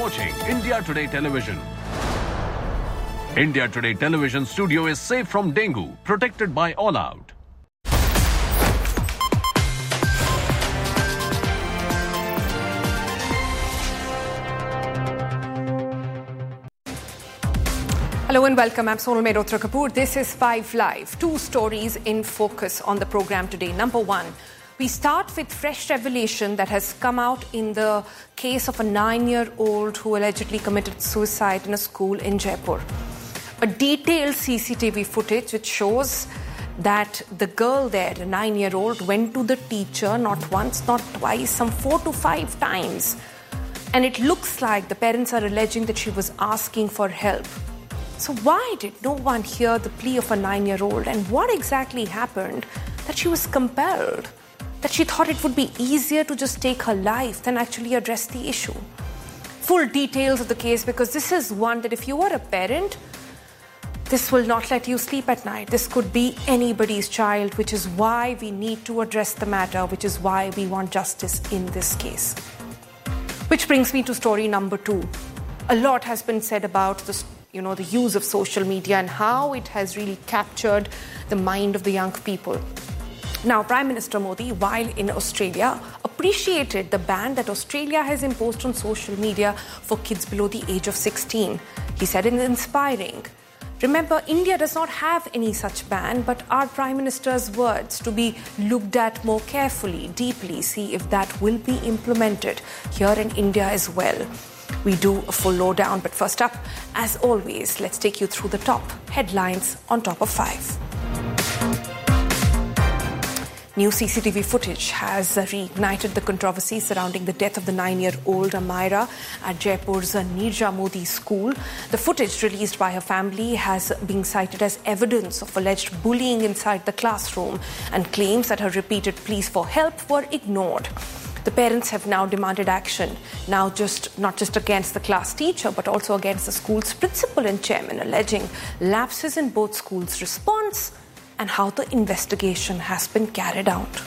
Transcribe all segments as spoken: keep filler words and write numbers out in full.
watching India Today Television. India Today Television studio is safe from dengue, protected by All Out. Hello and welcome. I'm Sonal Mehrotra Kapoor. This is Five Live. Two stories in focus on the program today. Number one, we start with fresh revelation that has come out in the case of a nine-year-old who allegedly committed suicide in a school in Jaipur. A detailed C C T V footage which shows that the girl there, the nine-year-old, went to the teacher not once, not twice, some four to five times. And it looks like the parents are alleging that she was asking for help. So why did no one hear the plea of a nine-year-old? And what exactly happened that she was compelled? That she thought it would be easier to just take her life than actually address the issue? Full details of the case, because this is one that if you are a parent, this will not let you sleep at night. This could be anybody's child, which is why we need to address the matter, which is why we want justice in this case. Which brings me to story number two. A lot has been said about the you know, the use of social media and how it has really captured the mind of the young people. Now, Prime Minister Modi, while in Australia, appreciated the ban that Australia has imposed on social media for kids below the age of sixteen. He said it's inspiring. Remember, India does not have any such ban, but our Prime Minister's words to be looked at more carefully, deeply, see if that will be implemented here in India as well. We do a full lowdown, but first up, as always, let's take you through the top headlines on Top of Five. New C C T V footage has reignited the controversy surrounding the death of the nine-year-old Amira at Jaipur's Nirja Modi school. The footage released by her family has been cited as evidence of alleged bullying inside the classroom and claims that her repeated pleas for help were ignored. The parents have now demanded action, now just not just against the class teacher, but also against the school's principal and chairman, alleging lapses in both schools' response and how the investigation has been carried out.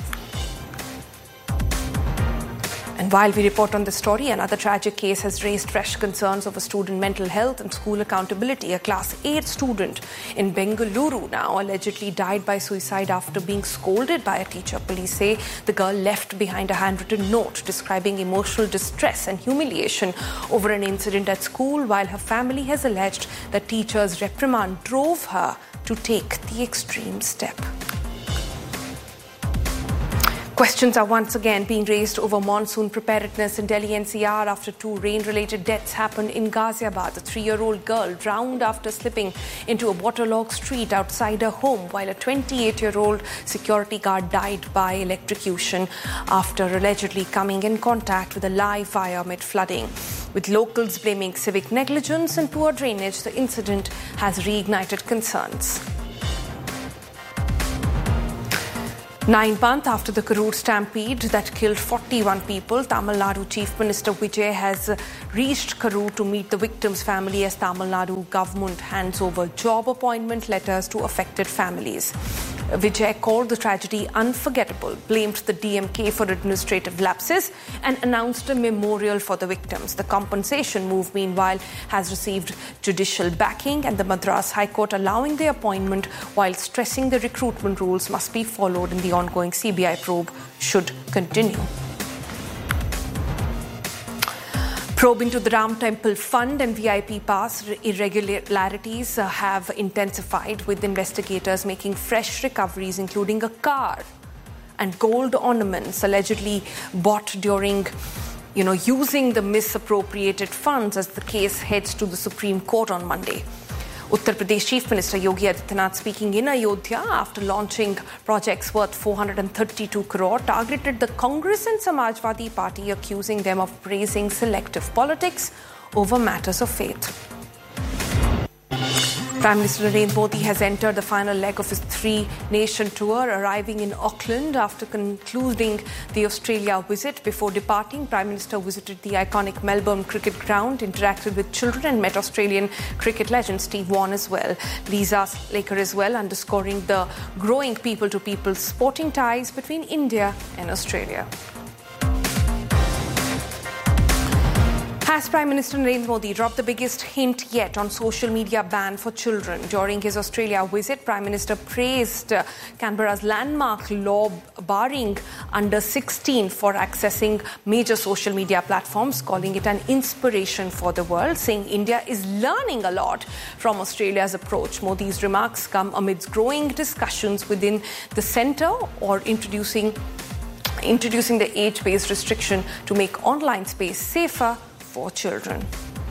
And while we report on the story, another tragic case has raised fresh concerns over student mental health and school accountability. A class eight student in Bengaluru now allegedly died by suicide after being scolded by a teacher. Police say the girl left behind a handwritten note describing emotional distress and humiliation over an incident at school, while her family has alleged that teacher's reprimand drove her to take the extreme step. Questions are once again being raised over monsoon preparedness in Delhi N C R after two rain-related deaths happened in Ghaziabad. A three-year-old girl drowned after slipping into a waterlogged street outside her home, while a twenty-eight-year-old security guard died by electrocution after allegedly coming in contact with a live wire amid flooding. With locals blaming civic negligence and poor drainage, the incident has reignited concerns. Nine months after the Karur stampede that killed forty-one people, Tamil Nadu Chief Minister Vijay has reached Karur to meet the victims' family as Tamil Nadu government hands over job appointment letters to affected families. Vijay called the tragedy unforgettable, blamed the D M K for administrative lapses and announced a memorial for the victims. The compensation move, meanwhile, has received judicial backing and the Madras High Court allowing the appointment while stressing the recruitment rules must be followed in the ongoing C B I probe should continue. Probe into the Ram Temple Fund and V I P pass irregularities uh, have intensified, with investigators making fresh recoveries, including a car and gold ornaments allegedly bought during, you know, using the misappropriated funds, as the case heads to the Supreme Court on Monday. Uttar Pradesh Chief Minister Yogi Adityanath, speaking in Ayodhya after launching projects worth four hundred thirty-two crore, targeted the Congress and Samajwadi Party, accusing them of praising selective politics over matters of faith. Prime Minister Narendra Modi has entered the final leg of his three-nation tour, arriving in Auckland after concluding the Australia visit. Before departing, Prime Minister visited the iconic Melbourne cricket ground, interacted with children and met Australian cricket legend Steve Waugh as well. Lisa Laker as well, underscoring the growing people-to-people sporting ties between India and Australia. Has Prime Minister Narendra Modi dropped the biggest hint yet on social media ban for children? During his Australia visit, Prime Minister praised uh, Canberra's landmark law barring under sixteen for accessing major social media platforms, calling it an inspiration for the world, saying India is learning a lot from Australia's approach. Modi's remarks come amidst growing discussions within the centre or introducing introducing the age-based restriction to make online space safer for children.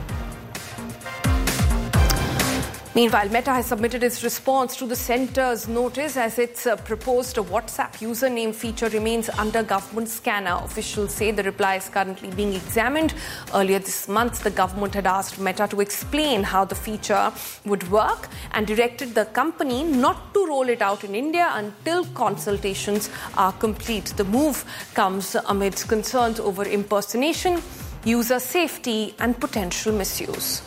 Meanwhile, Meta has submitted its response to the centre's notice as its uh, proposed WhatsApp username feature remains under government scanner. Officials say the reply is currently being examined. Earlier this month, the government had asked Meta to explain how the feature would work and directed the company not to roll it out in India until consultations are complete. The move comes amidst concerns over impersonation, user safety and potential misuse.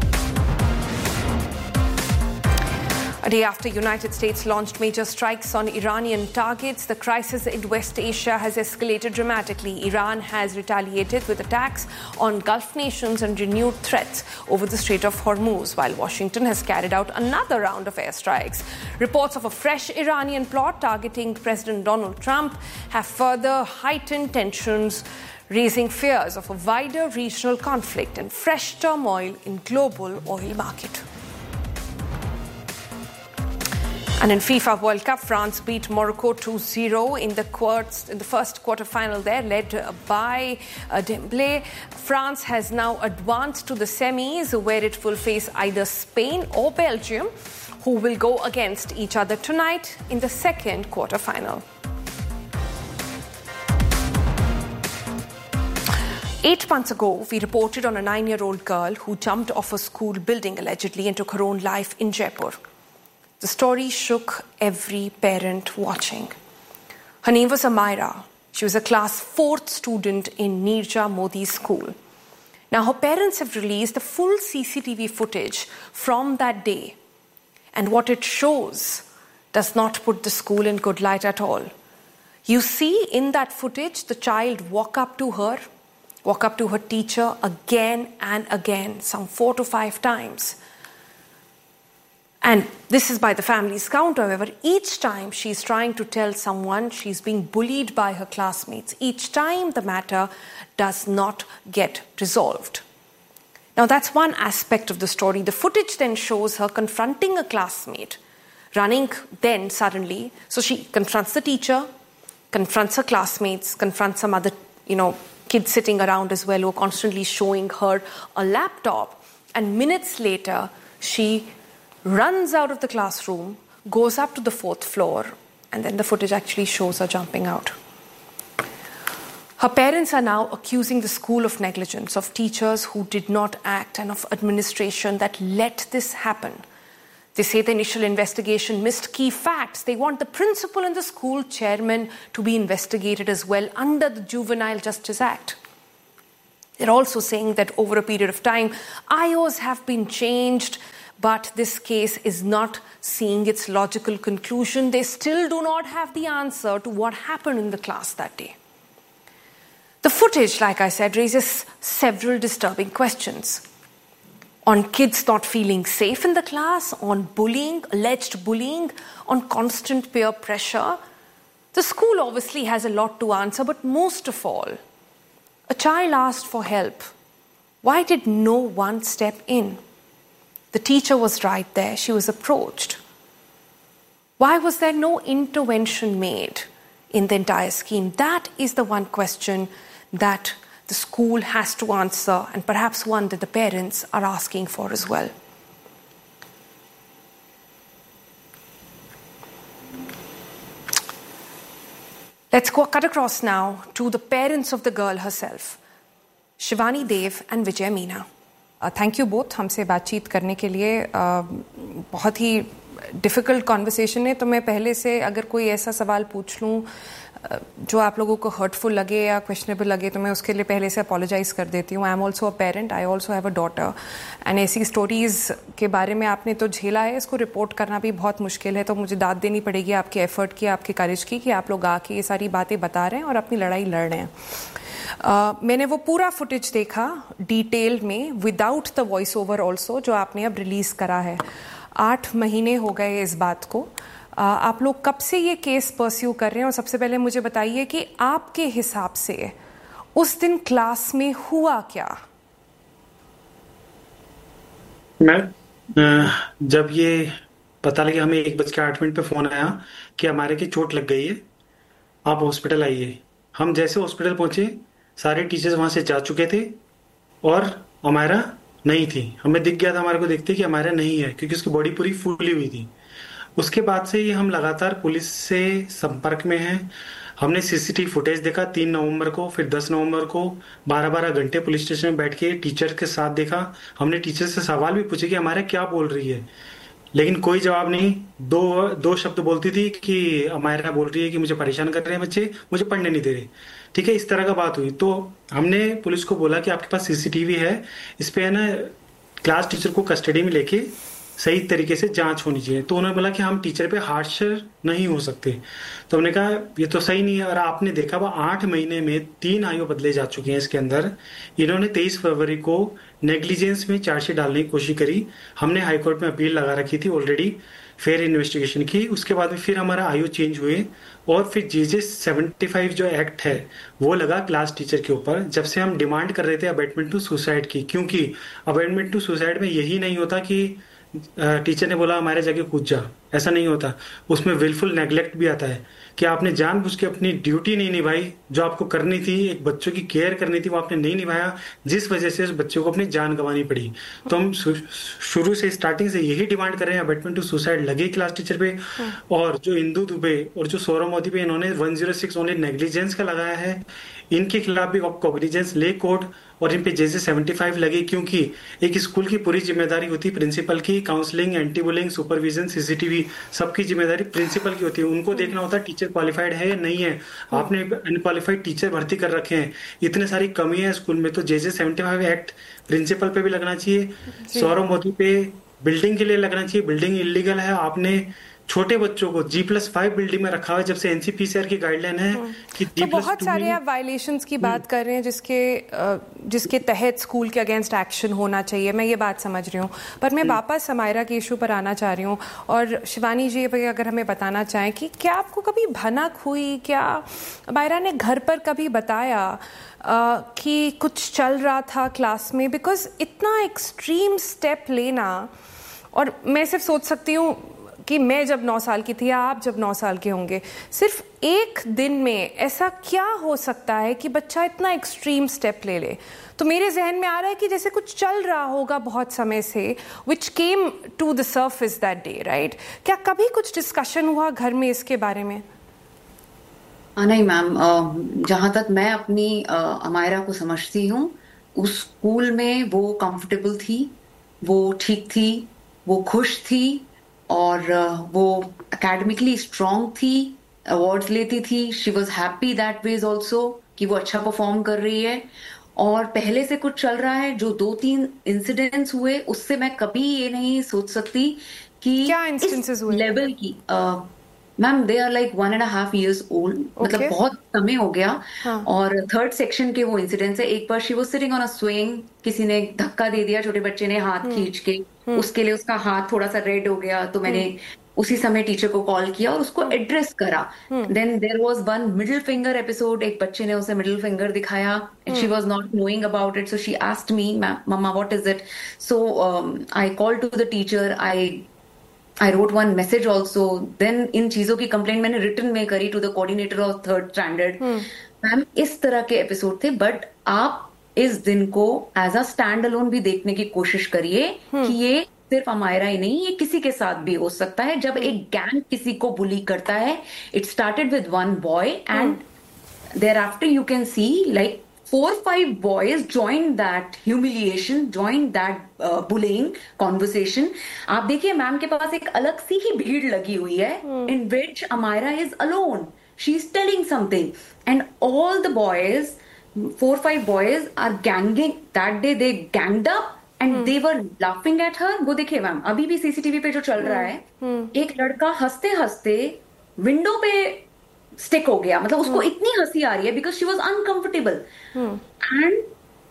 A day after United States launched major strikes on Iranian targets, the crisis in West Asia has escalated dramatically. Iran has retaliated with attacks on Gulf nations and renewed threats over the Strait of Hormuz, while Washington has carried out another round of airstrikes. Reports of a fresh Iranian plot targeting President Donald Trump have further heightened tensions, raising fears of a wider regional conflict and fresh turmoil in global oil market. And in FIFA World Cup, France beat Morocco two zero in the quarts, in the first quarter-final there, led by uh, Dembélé. France has now advanced to the semis, where it will face either Spain or Belgium, who will go against each other tonight in the second quarter-final. Eight months ago, we reported on a nine-year-old girl who jumped off a school building allegedly and took her own life in Jaipur. The story shook every parent watching. Her name was Amira. She was a class fourth student in Nirja Modi school. Now, her parents have released the full C C T V footage from that day. And what it shows does not put the school in good light at all. You see in that footage the child walk up to her, walk up to her teacher again and again, some four to five times. And this is by the family's count, however. Each time she's trying to tell someone she's being bullied by her classmates. Each time the matter does not get resolved. Now that's one aspect of the story. The footage then shows her confronting a classmate, running then suddenly. So she confronts the teacher, confronts her classmates, confronts some other, you know, kids sitting around as well who are constantly showing her a laptop. And minutes later, she runs out of the classroom, goes up to the fourth floor, and then the footage actually shows her jumping out. Her parents are now accusing the school of negligence, of teachers who did not act, and of administration that let this happen. They say the initial investigation missed key facts. They want the principal and the school chairman to be investigated as well under the Juvenile Justice Act. They're also saying that over a period of time, I Os have been changed, but this case is not seeing its logical conclusion. They still do not have the answer to what happened in the class that day. The footage, like I said, raises several disturbing questions. On kids not feeling safe in the class, on bullying, alleged bullying, on constant peer pressure. The school obviously has a lot to answer, but most of all, a child asked for help. Why did no one step in? The teacher was right there. She was approached. Why was there no intervention made in the entire scheme? That is the one question that the school has to answer, and perhaps one that the parents are asking for as well. Let's go, cut across now to the parents of the girl herself, Shivani Dev and Vijay Meena. Thank you both हमसे बातचीत करने के लिए. uh, बहुत ही difficult conversation है. तो मैं पहले से अगर कोई ऐसा सवाल पूछ लूँ जो आप लोगों को हर्टफुल लगे या क्वेश्चनेबल लगे तो मैं उसके लिए पहले से अपोलोजाइज़ कर देती हूँ. I am also a parent, I also have a daughter, and ऐसी स्टोरीज़ के बारे में आपने तो झेला है, इसको रिपोर्ट करना भी बहुत मुश्किल है. तो मुझे दाद देनी पड़ेगी आपके एफर्ट की, आपके करेज की, कि आप लोग आके ये सारी बातें बता रहे हैं और अपनी लड़ाई लड़ रहे हैं. uh, मैंने वो पूरा फुटेज देखा डिटेल में without the voice over also, जो आपने अब रिलीज करा है। आठ महीने हो गए इस बात को। uh, आप लोग कब से ये केस परस्यू कर रहे हैं? और सबसे पहले मुझे बताइए कि आपके हिसाब से उस दिन क्लास में हुआ क्या? मैम, जब ये पता लगा, हमें एक बज के आठ मिनट पे फोन आया कि हमारे की चोट लग गई है, आप हॉस्पिटल आइए। हम जैसे हॉस्पिटल पहुंचे, सारे टीचर्स वहां से जा चुके थे और हमारा नहीं थी। हमें दिख गया था, हमारे को देखते कि हमारा नहीं है, क्योंकि उसकी बॉडी पूरी फूली हुई थी। उसके बाद से ही हम लगातार पुलिस से संपर्क में हैं। हमने सीसीटीवी फुटेज देखा तीन नवंबर को, फिर दस नवंबर को बारह बारह घंटे पुलिस स्टेशन में बैठ के टीचर के साथ देखा। हमने टीचर से सवाल भी पूछे कि हमारे क्या बोल रही है, लेकिन कोई जवाब नहीं। दो दो शब्द बोलती थी कि अमायरा बोल रही है कि मुझे परेशान कर रहे हैं बच्चे, मुझे पढ़ने नहीं दे रहे। ठीक है, इस तरह का बात हुई। तो हमने पुलिस को बोला कि आपके पास सीसीटीवी है, इस पे है ना क्लास टीचर को कस्टडी में लेके सही तरीके से जांच होनी चाहिए। तो उन्होंने बोला कि हम टीचर पे हार्श नहीं हो सकते। तो हमने कहा ये तो सही नहीं है। और आपने देखा वो आठ महीने में तीन आयु बदले जा चुके हैं इसके अंदर। इन्होंने तेईस फरवरी को नेग्लिजेंस में चार्जशीट डालने की कोशिश करी। हमने हाईकोर्ट में अपील लगा रखी थी ऑलरेडी, फेयर इन्वेस्टिगेशन की। उसके बाद में फिर हमारा आयु चेंज हुए और फिर जीजे सेवेंटी फाइव जो एक्ट है वो लगा क्लास टीचर के ऊपर। जब से हम डिमांड कर रहे थे अबेटमेंट टू सुसाइड की, क्योंकि अबेटमेंट टू सुसाइड में यही नहीं होता कि टीचर ने बोला हमारे जाके कूद जा, ऐसा नहीं होता। उसमें विलफुल नेग्लेक्ट भी आता है कि आपने जानबूझ के अपनी ड्यूटी नहीं निभाई, जो आपको करनी थी, एक बच्चों की केयर करनी थी, वो आपने नहीं निभाया, जिस वजह से उस बच्चे को अपनी जान गंवानी पड़ी। तो हम शुरू से स्टार्टिंग से यही डिमांड कर रहे हैं अबेटमेंट टू सुसाइड लगे क्लास टीचर पे। और जो इंदू दुबे और जो सौरभ मोदी पे इन्होंने one zero six only negligence का लगाया है, इनके खिलाफ भी कॉग्निजेंस ले कोर्ट और इन पे जैसे सेवेंटी फाइव लगे, क्योंकि एक स्कूल की पूरी जिम्मेदारी होती है प्रिंसिपल की। Counselling, anti bullying, supervision, CCTV, सबकी जिम्मेदारी प्रिंसिपल की होती है। उनको देखना होता है टीचर क्वालिफाइड है या नहीं है। आपने अनक्वालिफाइड टीचर भर्ती कर रखे हैं, इतने सारी कमी है स्कूल में। तो जैसे सेवेंटी फाइव एक्ट प्रिंसिपल पे भी लगना चाहिए। सौरभ मोदी पे बिल्डिंग के लिए लगना चाहिए, बिल्डिंग इलीगल है। आपने छोटे बच्चों को जी प्लस फाइव बिल्डिंग में रखा हुआ है, जब से एनसीपीसीआर की गाइडलाइन है कि तो बहुत सारे आप वायलेशंस की बात कर रहे हैं जिसके जिसके तहत स्कूल के अगेंस्ट एक्शन होना चाहिए। मैं ये बात समझ रही हूँ, पर मैं वापस अमायरा के इशू पर आना चाह रही हूँ। और शिवानी जी अगर हमें बताना चाहें कि क्या आपको कभी भनक हुई, क्या अमायरा ने घर पर कभी बताया Uh, कि कुछ चल रहा था क्लास में? बिकॉज इतना एक्सट्रीम स्टेप लेना, और मैं सिर्फ सोच सकती हूँ कि मैं जब नौ साल की थी या आप जब नौ साल के होंगे, सिर्फ एक दिन में ऐसा क्या हो सकता है कि बच्चा इतना एक्सट्रीम स्टेप ले ले? तो मेरे जहन में आ रहा है कि जैसे कुछ चल रहा होगा बहुत समय से, विच came to the surface that day, right? क्या कभी कुछ डिस्कशन हुआ घर में इसके बारे में? नहीं मैम, जहाँ तक मैं अपनी अमायरा को समझती हूँ, उस स्कूल में वो कंफर्टेबल थी, वो ठीक थी, वो खुश थी और वो एकेडमिकली स्ट्रांग थी, अवार्ड्स लेती थी। She was happy that veg also कि वो अच्छा परफॉर्म कर रही है। और पहले से कुछ चल रहा है, जो दो तीन इंसिडेंट्स हुए उससे मैं कभी ये नहीं सोच सकती कि क्या इंसिडेंट्स हुए लेवल की। Ma'am they are like one and half years old, मतलब बहुत समय हो गया। हाँ. और थर्ड सेक्शन के वो इंसिडेंट्स है। एक बार she was sitting on a swing, किसी ने धक्का दे दिया, छोटे बच्चे ने हाथ खींच के, उसके लिए उसका हाथ थोड़ा सा रेड हो गया। तो मैंने उसी समय टीचर को कॉल किया और उसको एड्रेस करा। Then there was one middle finger episode, एक बच्चे ने उसे मिडिल फिंगर दिखाया and she was not knowing about it, so she asked me, mamma what is it? So I called to the teacher, I I wrote one message also. Then इन चीजों की complaint मैंने written में करी to the coordinator of third standard. Ma'am इस तरह के episode थे, but आप इस दिन को एज अ स्टैंड अलोन भी देखने की कोशिश करिए कि ये सिर्फ अमायरा ही नहीं, ये किसी के साथ भी हो सकता है। जब एक गैंग किसी को बुली करता है, it started with one boy and there after you can see like four five boys joined that humiliation, joined that uh, bullying conversation. आप देखिए मैम के पास एक अलग सी ही भीड़ लगी हुई है, in which Amayra is alone. She's telling something and all the boys, four five boys are ganging. That day they ganged up and they were laughing at her. वो देखिए मैम अभी भी सीसीटीवी पे जो चल रहा है, एक लड़का हंसते हंसते विंडो पे स्टिक हो गया, मतलब उसको इतनी हंसी आ रही है because she was uncomfortable. And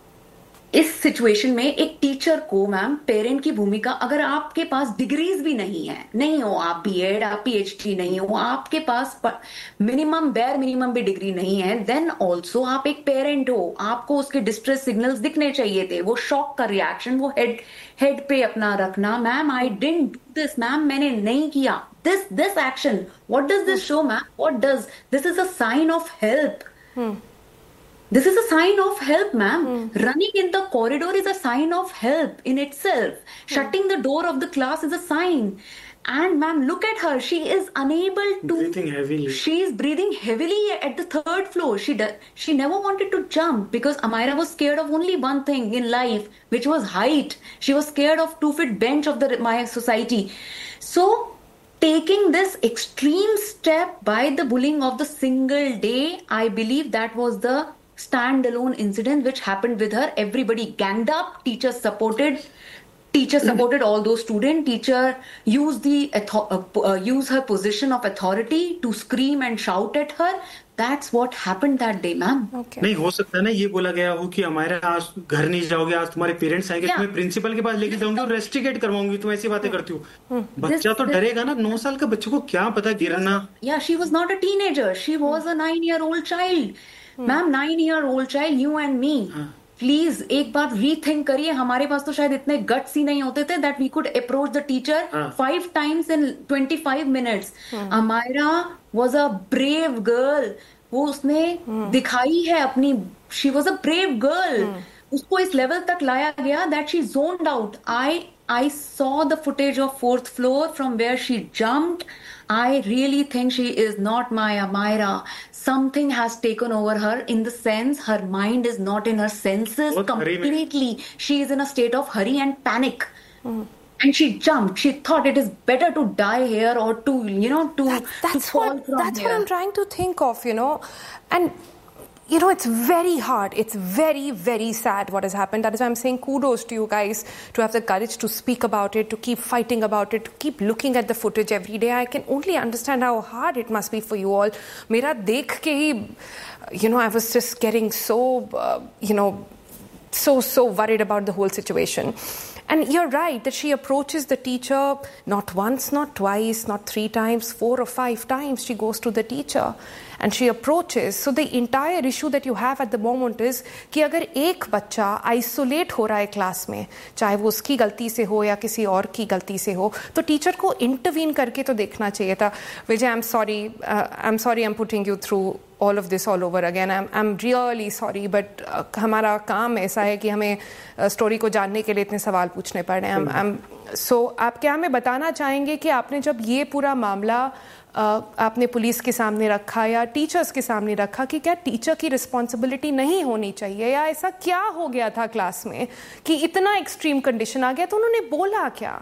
इस सिचुएशन में एक टीचर को, मैम, पेरेंट की भूमिका, अगर आपके पास डिग्रीज भी नहीं है, नहीं हो आप बीएड, आप पीएचडी नहीं हो, आपके पास मिनिमम बेयर मिनिमम भी डिग्री नहीं है, देन ऑल्सो आप एक पेरेंट हो, आपको उसके डिस्ट्रेस सिग्नल्स दिखने चाहिए थे। वो शॉक का रिएक्शन वो हेड हेड पे अपना रखना, ma'am I didn't do this, ma'am मैंने नहीं किया this this action, what does this show ma'am, what does this, is a sign of help. This is a sign of help, ma'am. Hmm. Running in the corridor is a sign of help in itself. Hmm. Shutting the door of the class is a sign. And ma'am, look at her. She is unable to... Breathing heavily. She is breathing heavily at the third floor. She do, she never wanted to jump because Amira was scared of only one thing in life, which was height. She was scared of two-foot bench of the my society. So, taking this extreme step by the bullying of the single day, I believe that was the standalone incident which happened with her. Everybody ganged up, teachers supported, teacher supported all those students, teacher used the uh, uh, use her position of authority to scream and shout at her. That's what happened that day, ma'am. Okay. नहीं हो सकता ना ये बोला गया हो कि हमारे आज घर नहीं जाओगे, आज तुम्हारे पेरेंट्स आएंगे, तुम्हें प्रिंसिपल के पास लेके जाऊंगी और रेस्ट्रिकेट करवाऊंगी, तुम ऐसी बातें करती हो। बच्चा तो डरेगा ना, नौ साल का बच्चे को क्या पता गिरना। Yeah, she was not a teenager, she was a nine year old child. Ma'am, nine year old child, you and me, please एक बार रीथिंक करिए। हमारे पास तो शायद इतने गट्स ही नहीं होते थे that we could approach the teacher five times in twenty five minutes. Amayra was a brave girl, वो उसने दिखाई है अपनी, she was a brave girl. उसको इस लेवल तक लाया गया that she zoned out. I I saw the footage of fourth floor from where she jumped. I really think she is not my Amira. Something has taken over her in the sense her mind is not in her senses completely. She is in a state of hurry and panic. Mm. And she jumped. She thought it is better to die here or to, you know, to, that, that's to fall what, from That's here. what I'm trying to think of, you know. And you know, it's very hard. It's very, very sad what has happened. That is why I'm saying kudos to you guys to have the courage to speak about it, to keep fighting about it, to keep looking at the footage every day. I can only understand how hard it must be for you all. Mera dekh ke hi, you know, I was just getting so, uh, you know, so, so worried about the whole situation. And you're right that she approaches the teacher not once, not twice, not three times, four or five times. She goes to the teacher and she approaches. So the entire issue that you have at the moment is कि अगर एक बच्चा isolate हो रहा है class में, चाहे वो उसकी गलती से हो या किसी और की गलती से हो, तो टीचर को intervene करके तो देखना चाहिए था. Vijay, I'm sorry, uh, I'm sorry I'm putting you through all of this all over again. I'm I'm really sorry, but uh, हमारा काम ऐसा है कि हमें स्टोरी uh, को जानने के लिए इतने सवाल पूछने पड़ रहे हैं. I'm, I'm, so आप क्या हमें बताना चाहेंगे कि आपने जब ये पूरा मामला uh, आपने पुलिस के सामने रखा या टीचर्स के सामने रखा कि क्या टीचर की रिस्पॉन्सिबिलिटी नहीं होनी चाहिए या ऐसा क्या हो गया था क्लास में कि इतना एक्सट्रीम कंडीशन आ गया, तो उन्होंने बोला क्या?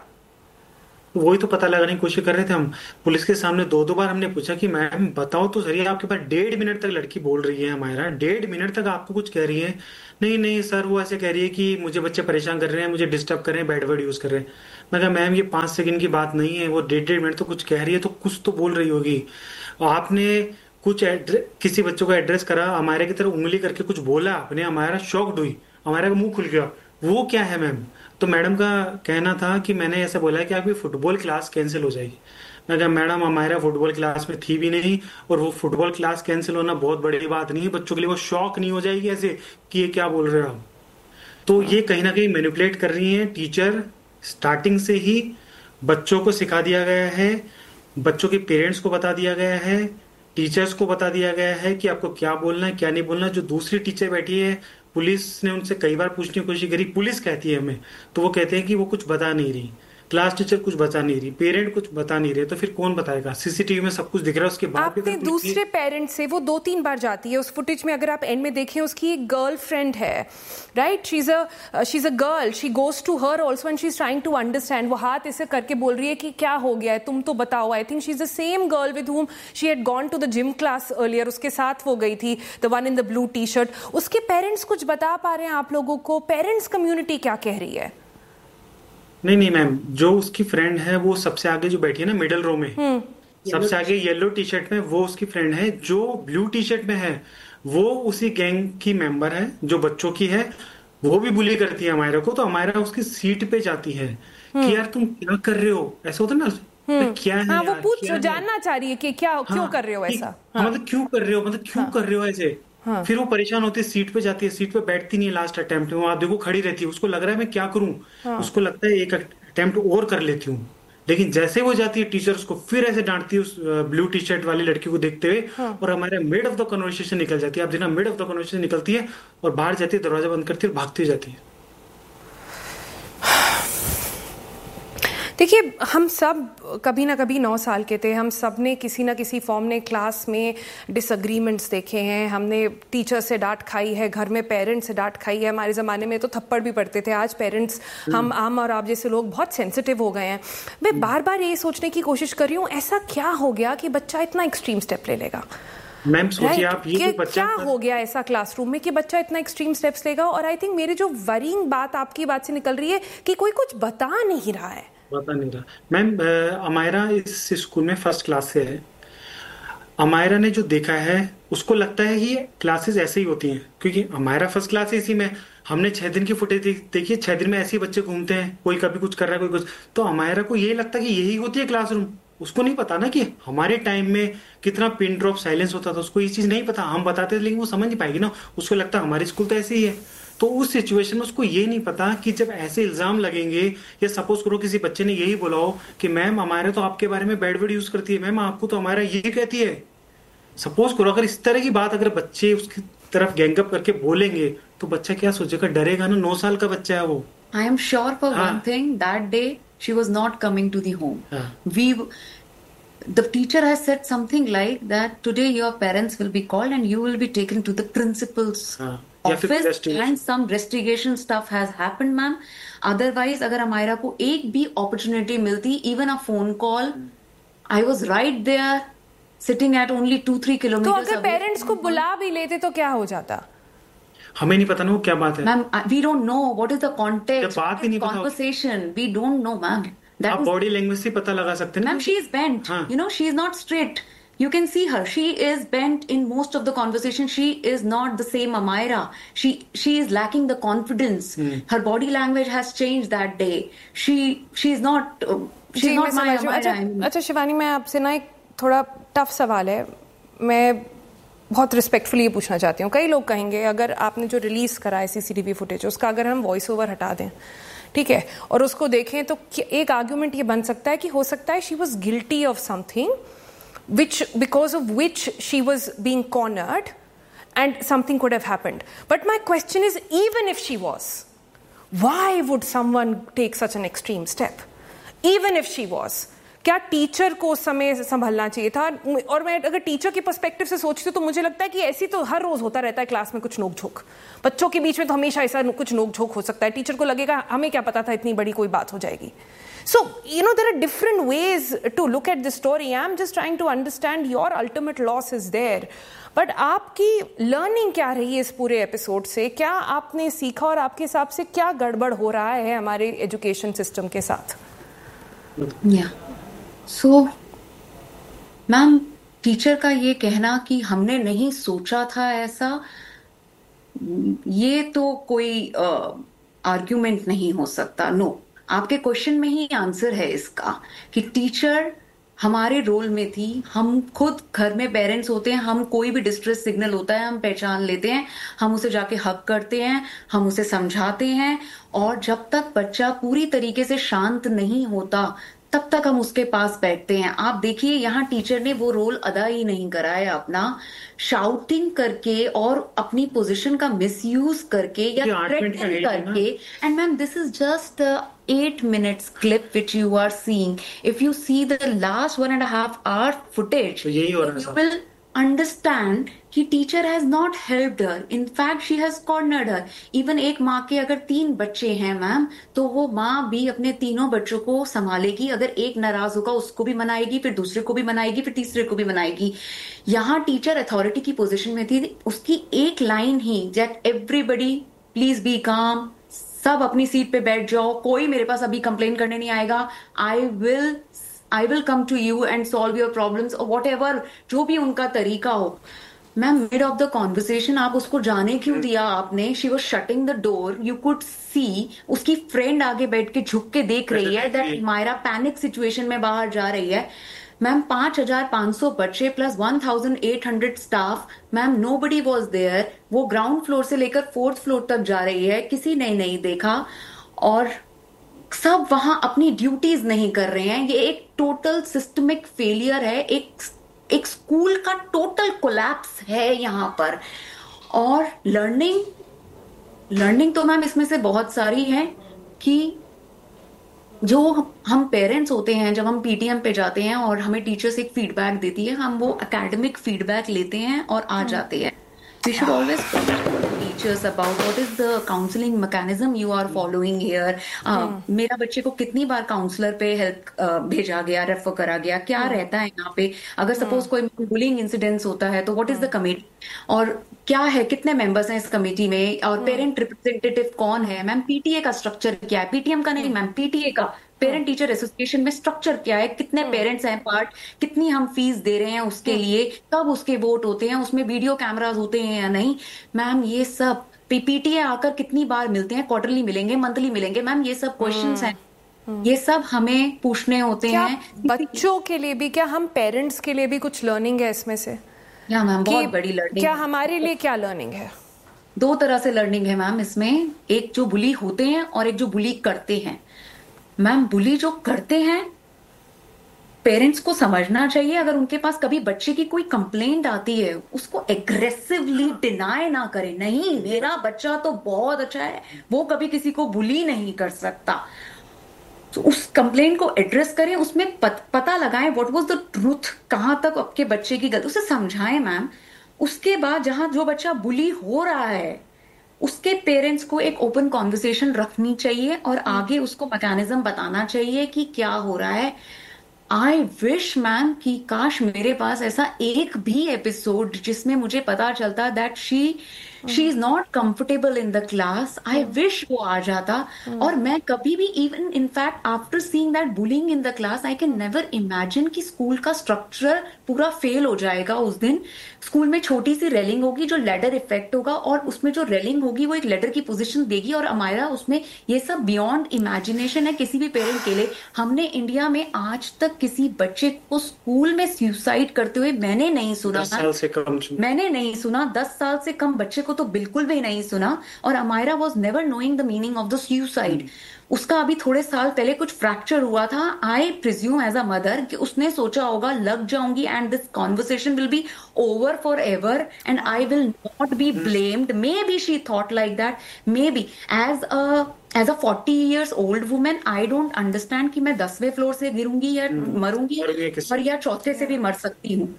वही तो पता लगाने की कोशिश कर रहे थे हम पुलिस के सामने. दो दो बार हमने पूछा कि मैम बताओ तो सही, आपके पास डेढ़ मिनट तक लड़की बोल रही है हमारा, डेढ़ मिनट तक आपको कुछ कह रही है. नहीं नहीं सर, वो ऐसे कह रही है कि मुझे बच्चे परेशान कर रहे हैं, मुझे डिस्टर्ब कर रहे हैं, बैड वर्ड यूज कर रहे हैं. मैं कहा मैम ये पांच सेकंड की बात नहीं है, वो डेढ़ डेढ़ मिनट तो कुछ कह रही है, तो कुछ तो बोल रही होगी. आपने कुछ किसी बच्चों को एड्रेस करा, हमारे की तरफ उंगली करके कुछ बोला आपने, हमारा शॉक्ड हुई, हमारा मुंह खुल गया. वो क्या है मैम? तो मैडम का कहना था कि मैंने ऐसा बोला है कि आपकी फुटबॉल क्लास कैंसिल हो जाएगी. मैं कहा मैडम हमारा फुटबॉल क्लास में थी भी नहीं, और वो फुटबॉल क्लास कैंसिल होना बहुत बड़ी बात नहीं है, बच्चों के लिए वो शॉक नहीं हो जाएगी ऐसे कि ये क्या बोल रहे हो आप. तो ये कहीं ना कहीं मैनिपुलेट कर रही है टीचर. स्टार्टिंग से ही बच्चों को सिखा दिया गया है, बच्चों के पेरेंट्स को बता दिया गया है, टीचर्स को बता दिया गया है कि आपको क्या बोलना है क्या नहीं बोलना. जो दूसरी टीचर बैठी है, पुलिस ने उनसे कई बार पूछने की कोशिश करी, पुलिस कहती है हमें, तो वो कहते हैं कि वो कुछ बता नहीं रही, क्लास टीचर कुछ बता नहीं रही, पेरेंट कुछ बता नहीं रहे, तो फिर कौन बताएगा? सीसीटीवी में सब कुछ दिख रहा है. उसके बाद आपने दूसरे पेरेंट से वो दो तीन बार जाती है. उस फुटेज में अगर आप एंड में देखें, उसकी एक गर्लफ्रेंड है, right? She is a she is a girl. She goes to her also and she is trying to understand. वो हाथ ऐसे करके बोल रही है कि क्या हो गया है, तुम तो बताओ. I think she is the same girl with whom she had gone to the gym class earlier. उसके साथ वो गई थी, the one in the blue T shirt. उसके पेरेंट्स कुछ बता पा रहे हैं आप लोगों को? पेरेंट्स कम्युनिटी क्या कह रही है? नहीं नहीं मैम, जो उसकी फ्रेंड है वो सबसे आगे जो बैठी है ना मिडिल रो में, सबसे आगे येलो टी शर्ट में वो उसकी फ्रेंड है, जो ब्लू टी शर्ट में है वो उसी गैंग की मेंबर है जो बच्चों की है, वो भी बुली करती है अमायरा को। तो अमायरा उसकी सीट पे जाती है कि यार तुम क्या कर रहे हो, ऐसा होता ना, क्या है हाँ, वो यार, पूछ क्या जानना है? चाह रही है कि क्या हाँ, क्यों कर रहे हो कि- ऐसा। हाँ, मतलब क्यों कर रहे हो, मतलब क्यों कर रहे हो ऐसे। हाँ। फिर वो परेशान होती है, सीट पे जाती है, सीट पे बैठती नहीं है लास्ट अटेम्प्ट में, वहां देखो खड़ी रहती है, उसको लग रहा है मैं क्या करूं, उसको लगता है एक अटेम्प्ट और कर लेती हूँ। लेकिन जैसे वो जाती है टीचर उसको फिर ऐसे डांटती है उस ब्लू टी शर्ट वाली लड़की को देखते हुए, और हमारे मिड ऑफ द कन्वर्सेशन निकल जाती है। आप देखना, मिड ऑफ द कन्वर्सेशन निकलती है और बाहर जाती है, दरवाजा बंद करती है और भागती जाती है। देखिए, हम सब कभी ना कभी नौ साल के थे, हम सब ने किसी ना किसी फॉर्म ने क्लास में डिसएग्रीमेंट्स देखे हैं, हमने टीचर से डांट खाई है, घर में पेरेंट्स से डांट खाई है। हमारे ज़माने में तो थप्पड़ भी पड़ते थे, आज पेरेंट्स, हम आम और आप जैसे लोग बहुत सेंसिटिव हो गए हैं। मैं बार बार ये सोचने की कोशिश कर रही हूँ, ऐसा क्या हो गया कि बच्चा इतना एक्सट्रीम स्टेप ले लेगा। मैम सोचिए आप, ये जो बच्चा क्या हो गया ऐसा क्लासरूम में कि बच्चा इतना एक्सट्रीम स्टेप्स लेगा। और आई थिंक मेरी जो वरीइंग बात आपकी बात से निकल रही है कि कोई कुछ बता नहीं रहा है। पता नहीं रहा। मैम, अमायरा इस स्कूल में फर्स्ट क्लास से है। अमायरा ने जो देखा है उसको लगता है कि क्लासेस ऐसे ही होती हैं, क्योंकि अमायरा फर्स्ट क्लास है इसी में। हमने छह दिन की फुटेज देखी है, छह दिन में ऐसे ही बच्चे घूमते हैं, कोई कभी कुछ कर रहा है, कोई कुछ। तो अमायरा को यही लगता है कि यही होती है क्लासरूम। उसको नहीं पता ना कि हमारे टाइम में कितना पिन ड्रॉप साइलेंस होता था, उसको ये चीज नहीं पता। हम बताते थे लेकिन वो समझ नहीं पाएगी ना, उसको लगता है हमारी स्कूल तो ऐसे ही है। तो उस सिचुएशन में उसको ये नहीं पता कि जब ऐसे इल्जाम लगेंगे, या सपोज करो किसी बच्चे ने यही बोला हो कि मैम हमारे तो आपके बारे में बैड वर्ड यूज करती है, मैम आपको तो हमारा यही कहती है। सपोज करो अगर इस तरह की बात अगर बच्चे उसकी तरफ गैंगअप करके बोलेंगे तो बच्चा क्या सोचेगा, डरेगा ना, नौ साल का बच्चा है वो। आई एम श्योर फॉर हाँ. One thing, that day she was not coming to the home. हाँ. We the teacher has said something like that, today your parents will be called and you will be taken to the principal's हाँ. या फिर office investigation. and some investigation stuff has happened, ma'am. Otherwise अगर अमायरा को एक भी opportunity मिलती, even a phone call, I was right there sitting at only two three तो kilometers अगर पेरेंट्स को बुला भी लेते तो क्या हो जाता? हमें नहीं पता ना वो क्या बात है। Ma'am, we don't know what is the context, जब बात ही नहीं पता होती। conversation, we don't know, ma'am. That आप is, बॉडी लैंग्वेज से पता लगा सकते हैं ना। ma'am, she is bent. हाँ. You know, she is not straight. You can see her. She is bent in most of the conversation. She is not the same Amayra. She she is lacking the confidence. Her body language has changed that day. She she is not. Uh, she ji, is मैं not my समझ रही हूँ। Amayra. अच्छा, अच्छा शिवानी, मैं आपसे ना एक थोड़ा टफ सवाल है, मैं बहुत रिस्पेक्टफुली ये पूछना चाहती हूँ। कई लोग कहेंगे अगर आपने जो रिलीज करा है सीसीटीवी फुटेज, उसका अगर हम वॉइस ओवर हटा दें, ठीक है, और उसको देखें, तो एक आर्ग्यूमेंट ये बन सकता है कि हो सकता है she was guilty of something which because of which she was being cornered and something could have happened. But my question is, even if she was, why would someone take such an extreme step? Even if she was, क्या teacher को उस समय संभलना चाहिए था? और मैं अगर teacher के पर्सपेक्टिव से सोचती हूँ तो मुझे लगता है कि ऐसी तो हर रोज होता रहता है क्लास में कुछ नोक झोंक, बच्चों के बीच में तो हमेशा ऐसा कुछ नोक झोंक हो सकता है। टीचर को लगेगा हमें क्या पता था इतनी बड़ी कोई बात हो जाएगी। So, you know, there are different ways to look at this story. I'm just trying to understand your ultimate loss is there. But आपकी learning क्या रही है इस पूरे एपिसोड से? क्या आपने सीखा और आपके हिसाब से क्या गड़बड़ हो रहा है हमारे एजुकेशन सिस्टम के साथ? Yeah. So, मैम, टीचर का ये कहना कि हमने नहीं सोचा था ऐसा, ये तो कोई आर्ग्यूमेंट uh, नहीं हो सकता। No no. आपके क्वेश्चन में ही आंसर है इसका कि टीचर हमारे रोल में थी। हम खुद घर में पेरेंट्स होते हैं, हम कोई भी डिस्ट्रेस सिग्नल होता है हम पहचान लेते हैं, हम उसे जाके हक करते हैं, हम उसे समझाते हैं, और जब तक बच्चा पूरी तरीके से शांत नहीं होता तब तक हम उसके पास बैठते हैं। आप देखिए यहाँ टीचर ने वो रोल अदा ही नहीं करा है अपना, शाउटिंग करके और अपनी पोजीशन का मिसयूज करके या थ्रेटनिंग करके। And ma'am, this is just eight minutes clip which you are seeing. If you see the last one and a half hour footage, तो यही हो रहा है, you will understand कि teacher has not helped her. In fact, she has cornered her. Even एक माँ के अगर तीन बच्चे हैं मैम, तो वो माँ भी अपने तीनों बच्चों को संभालेगी। अगर एक नाराज होगा उसको भी मनाएगी, फिर दूसरे को भी मनाएगी, फिर तीसरे को भी मनाएगी। यहाँ टीचर अथॉरिटी की पोजीशन में थी, उसकी एक line he, that everybody please be calm, सब अपनी सीट पे बैठ जाओ, कोई मेरे पास अभी कंप्लेन करने नहीं आएगा, I will I will come to you and solve your problems और वॉट एवर, जो भी उनका तरीका हो। Ma'am, mid of the conversation आप उसको जाने क्यों दिया आपने? She was shutting the door, you could see उसकी फ्रेंड आगे बैठ के झुक के देख रही है दैट मायरा पैनिक सिचुएशन में बाहर जा रही है। मैम, पांच हजार पांच सौ बच्चे plus one thousand eight hundred staff, ma'am no buddy was there. वो ग्राउंड फ्लोर से लेकर फोर्थ फ्लोर तक जा रही है, किसी ने नहीं देखा और सब वहां अपनी ड्यूटीज नहीं कर रहे हैं। ये एक टोटल सिस्टमिक फेलियर है, एक एक स्कूल का टोटल कोलैप्स है यहाँ पर। और लर्निंग लर्निंग तो मैम इसमें से बहुत सारी है कि जो हम पेरेंट्स होते हैं, जब हम पीटीएम पे जाते हैं और हमें टीचर्स एक फीडबैक देती है, हम वो एकेडमिक फीडबैक लेते हैं और आ जाते हैं। We should always talk to teachers about what is the counseling mechanism you are following here. uh, मेरा बच्चे को कितनी बार काउंसलर पे हेल्प uh, भेजा गया, रेफर करा गया, क्या रहता है यहाँ पे? अगर सपोज कोई बुलिंग इंसिडेंट्स होता है तो व्हाट इज द कमेटी और क्या है, कितने मेंबर्स हैं इस कमेटी में और पेरेंट रिप्रेजेंटेटिव कौन है? मैम, पीटीए का स्ट्रक्चर क्या है? पीटीएम का नहीं मैम, पीटीए का, पेरेंट टीचर एसोसिएशन में स्ट्रक्चर क्या है? कितने पेरेंट्स हैं पार्ट, कितनी हम फीस दे रहे हैं उसके लिए, कब उसके वोट होते हैं, उसमें वीडियो कैमरास होते हैं या नहीं? मैम, ये सब पीपीटीए आकर कितनी बार मिलते हैं, क्वार्टरली मिलेंगे, मंथली मिलेंगे? मैम, ये सब क्वेश्चंस हैं, ये सब हमें पूछने होते हैं। बच्चों के लिए भी, क्या हम पेरेंट्स के लिए भी कुछ लर्निंग है इसमें से? या मैम, बहुत बड़ी लर्निंग। क्या हमारे लिए क्या लर्निंग है? दो तरह से लर्निंग है मैम इसमें, एक जो बुली होते हैं और एक जो बुली करते हैं। मैम, बुली जो करते हैं, पेरेंट्स को समझना चाहिए, अगर उनके पास कभी बच्चे की कोई कंप्लेंट आती है, उसको एग्रेसिवली डिनाई ना करें, नहीं मेरा बच्चा तो बहुत अच्छा है, वो कभी किसी को बुली नहीं कर सकता। तो उस कंप्लेंट को एड्रेस करें, उसमें पत, पता लगाएं व्हाट वाज द ट्रूथ, कहां तक आपके बच्चे की गलती, उसे समझाएं मैम। उसके बाद जहां जो बच्चा बुली हो रहा है, उसके पेरेंट्स को एक ओपन कॉन्वर्सेशन रखनी चाहिए और आगे उसको मैकेनिज्म बताना चाहिए कि क्या हो रहा है। आई विश मैम कि काश मेरे पास ऐसा एक भी एपिसोड जिसमें मुझे पता चलता that she she is not comfortable in the class, I wish वो आ जाता। और मैं कभी भी, even in fact after seeing that bullying in the class, I can never imagine कि स्कूल का स्ट्रक्चर पूरा फेल हो जाएगा उस दिन। स्कूल में छोटी सी रेलिंग होगी जो लेडर इफेक्ट होगा, और उसमें जो रेलिंग होगी वो एक लेडर की पोजीशन देगी, और हमारा उसमें ये सब बियॉन्ड इमेजिनेशन है किसी भी पेरेंट के लिए। हमने इंडिया में आज तक किसी बच्चे को स्कूल में सुसाइड करते हुए मैंने नहीं सुना। दस साल से कम मैंने नहीं सुना, दस साल से कम बच्चे को तो बिल्कुल भी नहीं सुना। और Amayra was never knowing the meaning of the suicide. उसका अभी थोड़े साल पहले कुछ फ्रैक्चर हुआ था। I presume as a mother कि उसने सोचा होगा लग जाऊंगी and this conversation will be over for ever and I will not be blamed. May be she thought like that, may be as a as a forty years old women I don't understand कि मैं दसवें floor से गिरूंगी या मरूंगी और या चौथे से भी मर सकती हूँ।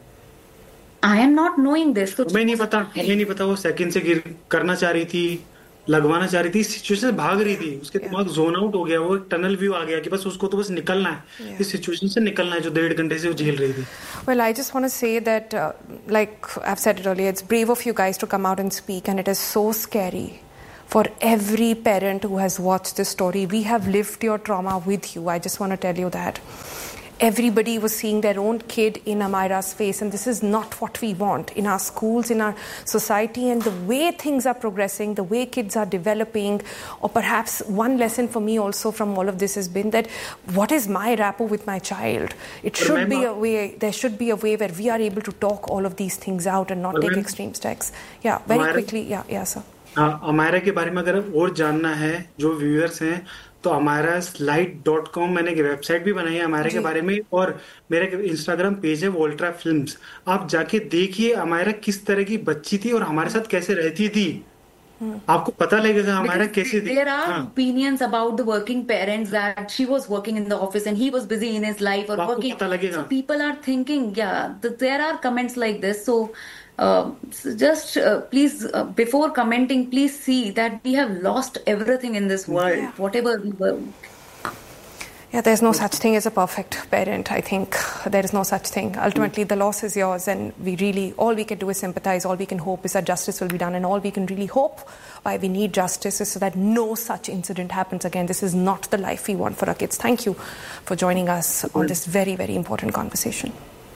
I am not knowing this. तुम्हें नहीं पता, तुम्हें नहीं पता वो सेकंड से गिर करना चाह रही थी, लगवाना चाह रही थी, सिचुएशन से भाग रही थी, उसके दिमाग जोन आउट हो गया, वो एक टनल व्यू आ गया कि बस उसको तो बस निकलना है, इस सिचुएशन से निकलना है जो डेढ़ घंटे से वो झेल रही थी। Well, I just want to say that, uh, like I've said it earlier, it's brave of you guys to come out and speak, and it is so scary for every parent who has watched this story. We have lived your trauma with you. I just want to tell you that. Everybody was seeing their own kid in Amayra's face, and this is not what we want in our schools, in our society, and the way things are progressing, the way kids are developing. Or perhaps one lesson for me also from all of this has been that what is my rapport with my child? It should be a way, there should be a way where we are able to talk all of these things out and not take extreme steps. Yeah, very quickly. Yeah, yeah, sir. हाँ, अमायरा के बारे में अगर और जानना है, जो viewers हैं, तो अमायरा स्लाइड डॉट कॉम मैंने एक वेबसाइट भी बनाई है अमायरा के बारे में, और मेरा इंस्टाग्राम पेज है वोल्ट्रा फिल्म्स। आप जाके देखिए अमायरा किस तरह की बच्ची थी और हमारे साथ कैसे रहती थी, आपको पता लगेगा हमारा कैसे थी। There are opinions about the working parents that she was working in the office and he was busy in his life or working. पता लगेगा। So people are thinking, yeah, there are comments like this. So uh, just uh, please, uh, before commenting, please see that we have lost everything in this world, yeah. whatever we were. Yeah, there's no such thing as a perfect parent. I think there is no such thing. Ultimately, the loss is yours, and we really, all we can do is sympathize. All we can hope is that justice will be done, and all we can really hope why we need justice is so that no such incident happens again. This is not the life we want for our kids. Thank you for joining us on this very, very important conversation.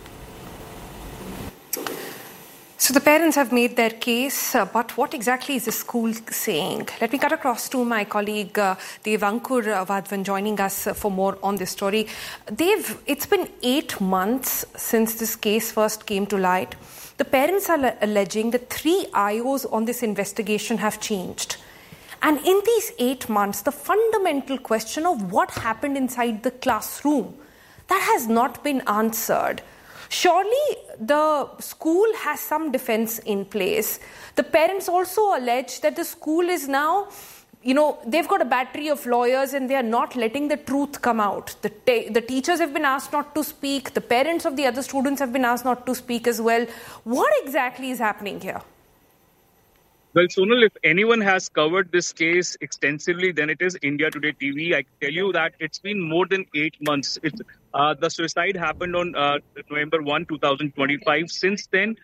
So the parents have made their case, uh, but what exactly is the school saying? Let me cut across to my colleague uh, Devankur uh, Vadvan joining us uh, for more on this story. Dev, it's been eight months since this case first came to light. The parents are le- alleging that three I Os on this investigation have changed. And in these eight months, the fundamental question of what happened inside the classroom, that has not been answered. Surely the school has some defense in place. The parents also allege that the school is now, you know, they've got a battery of lawyers and they are not letting the truth come out. The, te- the teachers have been asked not to speak. The parents of the other students have been asked not to speak as well. What exactly is happening here? Well, Sonal, if anyone has covered this case extensively, then it is India Today T V. I can tell you that it's been more than eight months. It's, uh, the suicide happened on uh, November first, twenty twenty-five. Since then,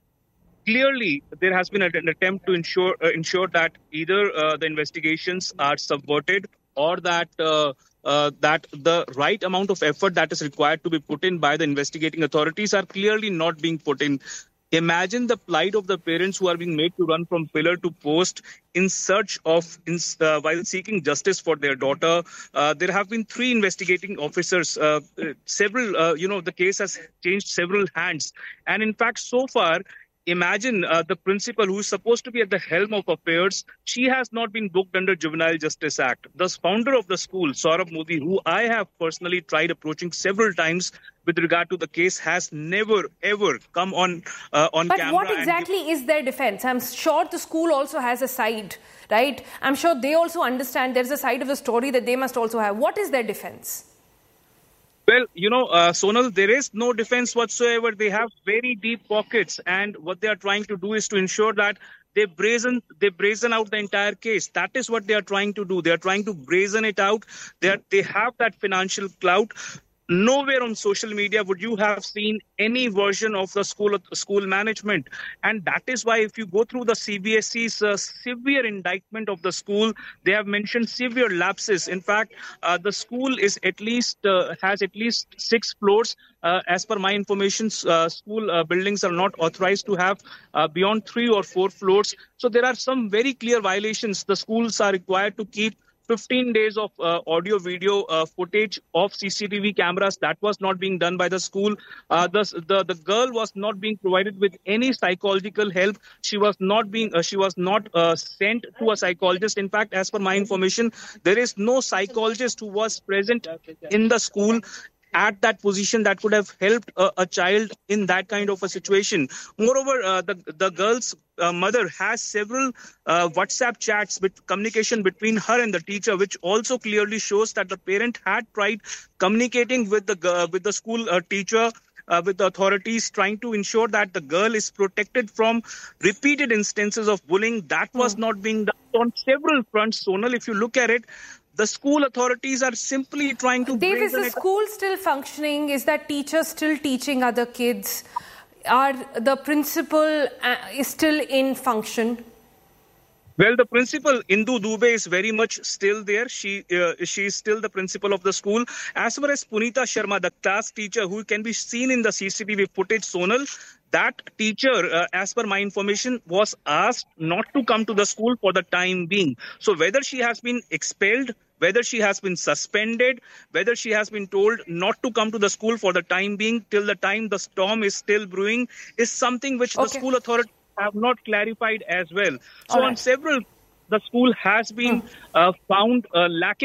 clearly there has been an attempt to ensure uh, ensure that either uh, the investigations are subverted or that uh, uh, that the right amount of effort that is required to be put in by the investigating authorities are clearly not being put in. Imagine the plight of the parents who are being made to run from pillar to post in search of, in, uh, while seeking justice for their daughter. Uh, there have been three investigating officers. Uh, several, uh, you know, the case has changed several hands. And in fact, so far, imagine uh, the principal who is supposed to be at the helm of affairs, she has not been booked under Juvenile Justice Act. The founder of the school, Saurabh Modi, who I have personally tried approaching several times with regard to the case, has never, ever come on uh, on but camera. But what exactly give... is their defense? I'm sure the school also has a side, right? I'm sure they also understand there's a side of the story that they must also have. What is their defense? Well, you know, uh, Sonal, there is no defense whatsoever. They have very deep pockets, and what they are trying to do is to ensure that they brazen they brazen out the entire case. That is what they are trying to do. They are trying to brazen it out. They are, they have that financial clout. Nowhere on social media would you have seen any version of the school school management. And that is why if you go through the C B S E's uh, severe indictment of the school, they have mentioned severe lapses. In fact, uh, the school is at least uh, has at least six floors. Uh, as per my information, uh, school uh, buildings are not authorized to have uh, beyond three or four floors. So there are some very clear violations. The schools are required to keep fifteen days of uh, audio video uh, footage of C C T V cameras. That was not being done by the school. Uh, the, the the girl was not being provided with any psychological help. She was not being uh, she was not uh, sent to a psychologist. In fact, as per my information, there is no psychologist who was present in the school at that position that could have helped a, a child in that kind of a situation. Moreover, uh, the the girl's uh, mother has several uh, WhatsApp chats with communication between her and the teacher, which also clearly shows that the parent had tried communicating with the uh, with the school uh, teacher, uh, with the authorities, trying to ensure that the girl is protected from repeated instances of bullying. That was mm. not being done on several fronts, Sonal. If you look at it, the school authorities are simply trying to... Dave, is the school still functioning? Is that teacher still teaching other kids? Are the principal uh, is still in function? Well, the principal, Indu Dubey, is very much still there. She uh, she is still the principal of the school. As far as Punita Sharma, the class teacher who can be seen in the C C T V footage, Sonal, that teacher, uh, as per my information, was asked not to come to the school for the time being. So whether she has been expelled, whether she has been suspended, whether she has been told not to come to the school for the time being, till the time the storm is still brewing, is something which okay. the school authorities have not clarified as well. So right. on several, the school has been hmm. uh, found uh, lacking